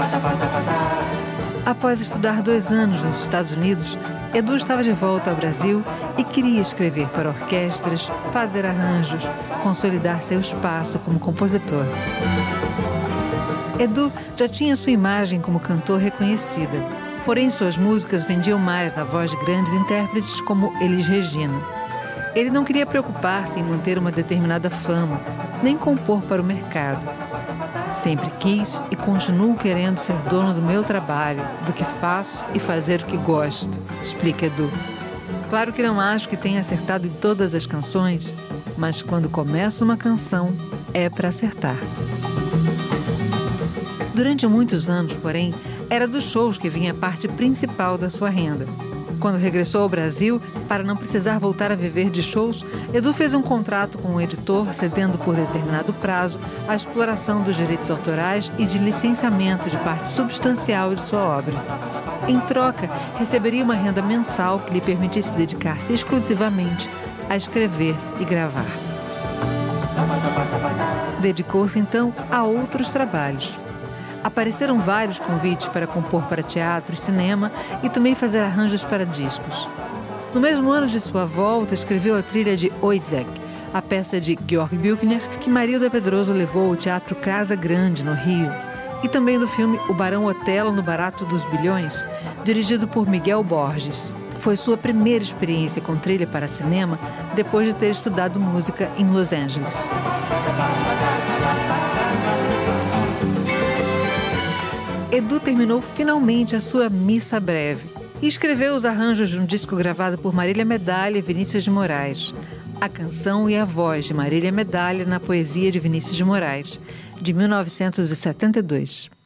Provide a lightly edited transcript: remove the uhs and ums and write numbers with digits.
Após estudar 2 anos nos Estados Unidos, Edu estava de volta ao Brasil e queria escrever para orquestras, fazer arranjos, consolidar seu espaço como compositor. Edu já tinha sua imagem como cantor reconhecida, porém suas músicas vendiam mais na voz de grandes intérpretes como Elis Regina. Ele não queria preocupar-se em manter uma determinada fama, nem compor para o mercado. Sempre quis e continuo querendo ser dono do meu trabalho, do que faço e fazer o que gosto, explica Edu. Claro que não acho que tenha acertado em todas as canções, mas quando começo uma canção, é para acertar. Durante muitos anos, porém, era dos shows que vinha a parte principal da sua renda. Quando regressou ao Brasil, para não precisar voltar a viver de shows, Edu fez um contrato com o editor, cedendo por determinado prazo a exploração dos direitos autorais e de licenciamento de parte substancial de sua obra. Em troca, receberia uma renda mensal que lhe permitisse dedicar-se exclusivamente a escrever e gravar. Dedicou-se, então, a outros trabalhos. Apareceram vários convites para compor para teatro e cinema e também fazer arranjos para discos. No mesmo ano de sua volta, escreveu a trilha de Oizek, a peça de Georg Büchner, que Marilda Pedroso levou ao Teatro Casa Grande, no Rio, e também do filme O Barão Otelo no Barato dos Bilhões, dirigido por Miguel Borges. Foi sua primeira experiência com trilha para cinema depois de ter estudado música em Los Angeles. Edu terminou finalmente a sua Missa Breve e escreveu os arranjos de um disco gravado por Marília Medalha e Vinícius de Moraes. A canção e a voz de Marília Medalha na poesia de Vinícius de Moraes, de 1972.